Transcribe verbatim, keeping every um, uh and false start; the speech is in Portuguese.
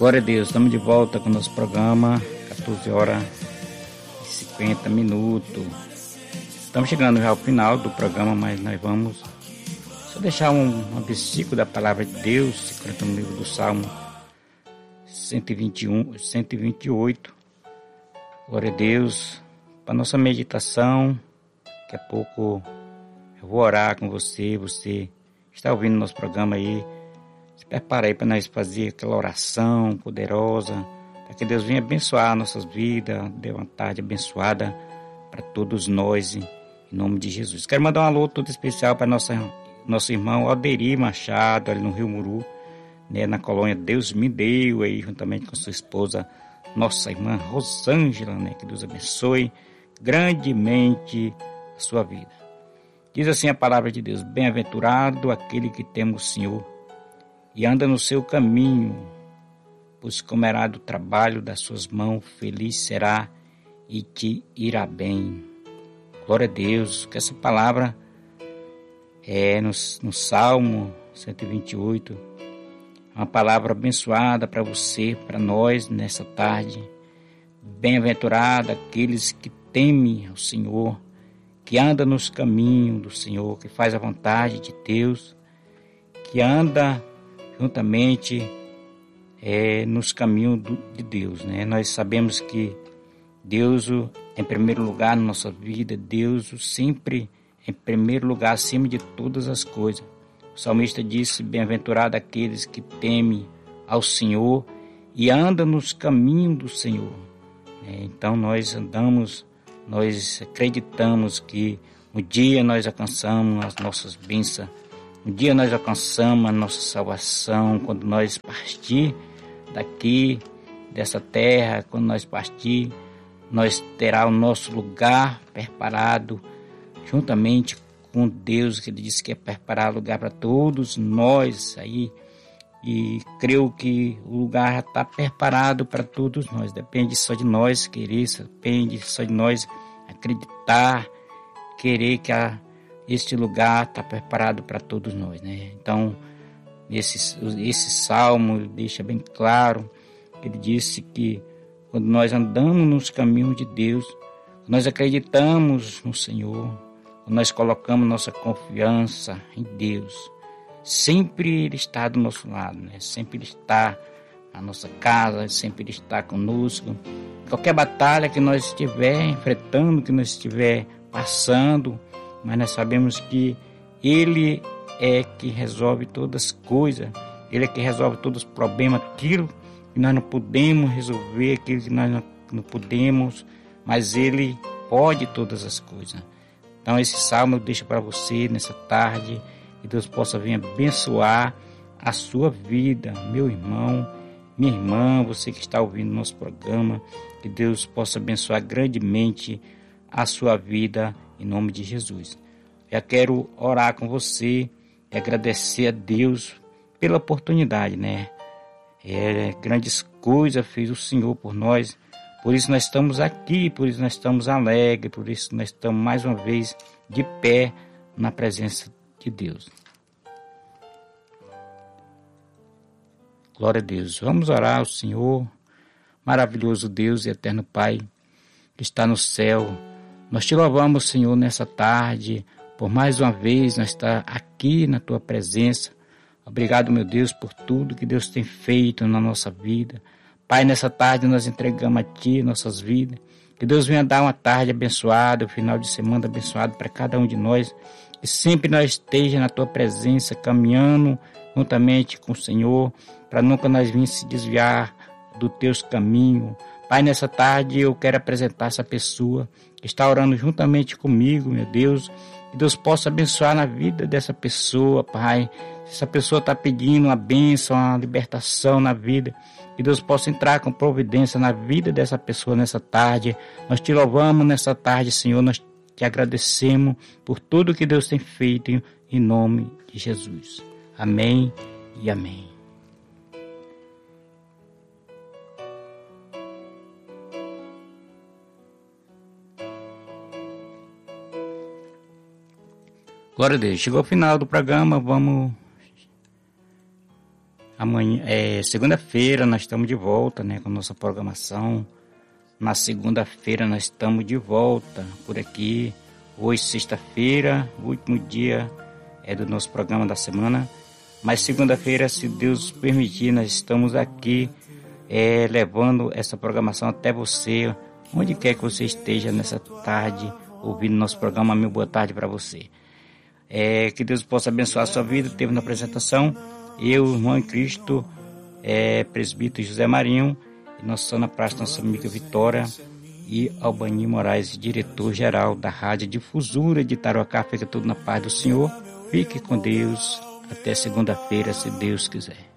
Glória a Deus, estamos de volta com o nosso programa, quatorze horas e cinquenta minutos. Estamos chegando já ao final do programa, mas nós vamos só deixar um, um versículo da palavra de Deus, se encontra no livro do Salmo cento e vinte e um, cento e vinte e oito. Glória a Deus, para nossa meditação. Daqui a pouco eu vou orar com você, você está ouvindo nosso programa aí. Se prepara aí para nós fazer aquela oração poderosa, para que Deus venha abençoar nossas vidas, dê uma tarde abençoada para todos nós, em nome de Jesus. Quero mandar um alô todo especial para nossa, nosso irmão Alderi Machado, ali no Rio Muru, né, na colônia Deus Me Deu, aí juntamente com sua esposa, nossa irmã Rosângela, né, que Deus abençoe grandemente a sua vida. Diz assim a palavra de Deus: bem-aventurado aquele que teme o Senhor e anda no seu caminho, pois comerá do trabalho das suas mãos, feliz será e te irá bem. Glória a Deus, que essa palavra é no, no Salmo cento e vinte e oito, uma palavra abençoada para você, para nós nessa tarde. Bem-aventurado aqueles que temem ao Senhor, que anda nos caminhos do Senhor, que faz a vontade de Deus, que anda juntamente é, nos caminhos do, de Deus, né? Nós sabemos que Deus, em primeiro lugar na nossa vida, Deus sempre em primeiro lugar acima de todas as coisas. O salmista disse: bem-aventurado aqueles que temem ao Senhor e andam nos caminhos do Senhor. É, então nós andamos, nós acreditamos que um dia nós alcançamos as nossas bênçãos. Um dia nós alcançamos a nossa salvação, quando nós partir daqui, dessa terra, quando nós partir, nós terá o nosso lugar preparado, juntamente com Deus, que Ele disse que é preparar lugar para todos nós aí, e creio que o lugar já está preparado para todos nós. Depende só de nós querer, depende só de nós acreditar, querer que a este lugar está preparado para todos nós, né? Então, esse, esse salmo deixa bem claro, ele disse que quando nós andamos nos caminhos de Deus, nós acreditamos no Senhor, nós colocamos nossa confiança em Deus, sempre Ele está do nosso lado, né? Sempre Ele está na nossa casa, sempre Ele está conosco. Qualquer batalha que nós estiver enfrentando, que nós estiver passando, mas nós sabemos que Ele é que resolve todas as coisas, Ele é que resolve todos os problemas, aquilo que nós não podemos resolver, aquilo que nós não, não podemos, mas Ele pode todas as coisas. Então esse salmo eu deixo para você nessa tarde, que Deus possa vir abençoar a sua vida, meu irmão, minha irmã, você que está ouvindo nosso programa, que Deus possa abençoar grandemente a sua vida, em nome de Jesus. Eu quero orar com você e agradecer a Deus pela oportunidade, né? É, grandes coisas fez o Senhor por nós, por isso nós estamos aqui, por isso nós estamos alegres, por isso nós estamos mais uma vez de pé na presença de Deus. Glória a Deus. Vamos orar ao Senhor, maravilhoso Deus e eterno Pai, que está no céu. Nós te louvamos, Senhor, nessa tarde, por mais uma vez nós estar aqui na Tua presença. Obrigado, meu Deus, por tudo que Deus tem feito na nossa vida. Pai, nessa tarde nós entregamos a Ti nossas vidas. Que Deus venha dar uma tarde abençoada, um final de semana abençoado para cada um de nós. Que sempre nós esteja na Tua presença, caminhando juntamente com o Senhor, para nunca nós vir se desviar do Teus caminhos. Pai, nessa tarde eu quero apresentar essa pessoa que está orando juntamente comigo, meu Deus. Que Deus possa abençoar na vida dessa pessoa, Pai. Se essa pessoa está pedindo uma bênção, uma libertação na vida, que Deus possa entrar com providência na vida dessa pessoa nessa tarde. Nós te louvamos nessa tarde, Senhor. Nós te agradecemos por tudo que Deus tem feito em nome de Jesus. Amém e amém. Glória a Deus. Chegou o final do programa, vamos amanhã, é, segunda-feira nós estamos de volta, né, com nossa programação. Na segunda-feira nós estamos de volta por aqui. Hoje, sexta-feira, o último dia é do nosso programa da semana. Mas segunda-feira, se Deus permitir, nós estamos aqui é, levando essa programação até você, onde quer que você esteja nessa tarde, ouvindo nosso programa. Meu boa tarde para você. É, que Deus possa abençoar a sua vida. Teve na apresentação eu, irmão em Cristo, é, presbítero José Marinho, e nossa Santa Praça, nossa amiga Vitória, e Albani Moraes, diretor-geral da Rádio Difusora de Tarocá. Fica tudo na paz do Senhor. Fique com Deus. Até segunda-feira, se Deus quiser.